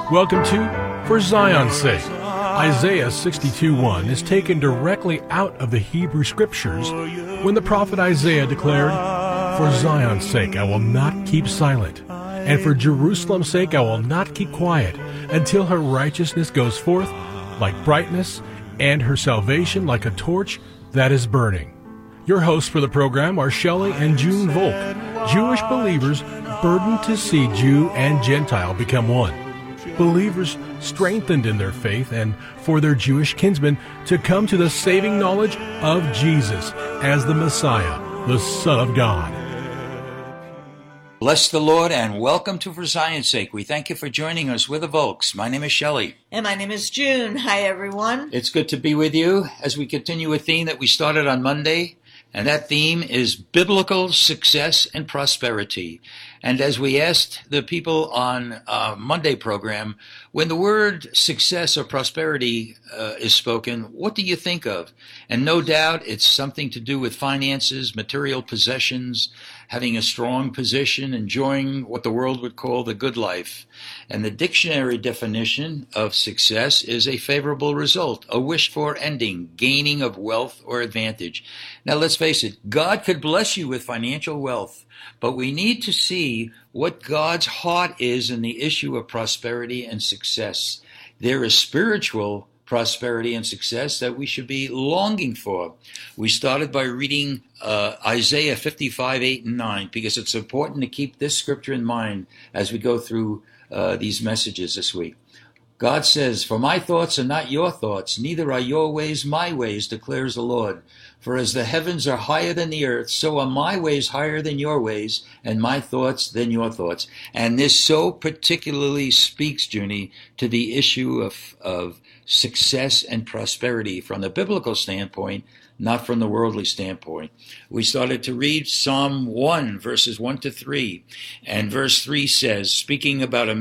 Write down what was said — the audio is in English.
Welcome to For Zion's Sake. Isaiah 62:1 is taken directly out of the Hebrew Scriptures when the prophet Isaiah declared, "For Zion's sake I will not keep silent, and for Jerusalem's sake I will not keep quiet, until her righteousness goes forth like brightness, and her salvation like a torch that is burning." Your hosts for the program are Shelley and June Volk, Jewish believers burdened to see Jew and Gentile become one. Believers strengthened in their faith and for their Jewish kinsmen to come to the saving knowledge of Jesus as the Messiah, the Son of God. Bless the Lord and welcome to For Zion's Sake. We thank you for joining us. We're the Volks. My name is Shelley. And my name is June. Hi, everyone. It's good to be with you as we continue a theme that we started on Monday, and that theme is biblical success and prosperity. And as we asked the people on Monday program, when the word success or prosperity is spoken, what do you think of? And no doubt it's something to do with finances, material possessions, having a strong position, enjoying what the world would call the good life. And the dictionary definition of success is a favorable result, a wished-for ending, gaining of wealth or advantage. Now let's face it, God could bless you with financial wealth, but we need to see what God's heart is in the issue of prosperity and success. There is spiritual prosperity and success that we should be longing for. We started by reading Isaiah 55:8 and 9, because it's important to keep this scripture in mind as we go through these messages this week. God says, "For my thoughts are not your thoughts, neither are your ways my ways, declares the Lord. For as the heavens are higher than the earth, so are my ways higher than your ways, and my thoughts than your thoughts." And this so particularly speaks, Junie, to the issue of success and prosperity from the biblical standpoint, not from the worldly standpoint. We started to read Psalm 1, verses 1 to 3. And verse 3 says, speaking about a